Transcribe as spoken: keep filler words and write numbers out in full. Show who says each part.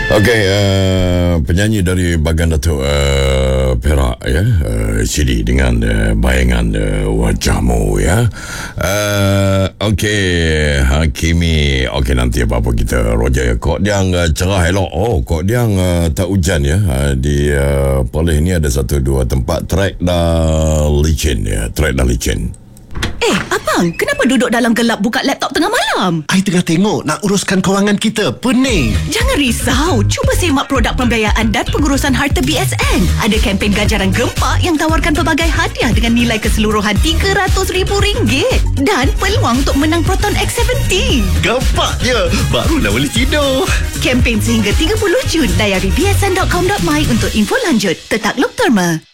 Speaker 1: Okey, uh, penyanyi dari Bagan Datuk uh, Perak ya, uh, Sidi dengan uh, bayangan uh, wajahmu ya. Uh, Okey, Hakimi. Okey, nanti apa-apa kita Roger ya. Kok dia uh, cerah elok. Oh, kok dia uh, tak hujan ya. Uh, di uh, Perlis ni ada satu dua tempat trek dah licin ya, trek dah licin.
Speaker 2: Eh, abang, kenapa duduk dalam gelap buka laptop tengah malam?
Speaker 3: I tengah tengok nak uruskan kewangan kita. Pening.
Speaker 2: Jangan risau. Cuba semak produk pembiayaan dan pengurusan harta B S N. Ada kempen ganjaran gempak yang tawarkan pelbagai hadiah dengan nilai keseluruhan tiga ratus ribu ringgit. Dan peluang untuk menang Proton X tujuh puluh.
Speaker 3: Gapak je. Barulah boleh tidur.
Speaker 2: Kempen sehingga tiga puluh Jun. Layari b s n dot com dot my untuk info lanjut. Tetak Look Therma.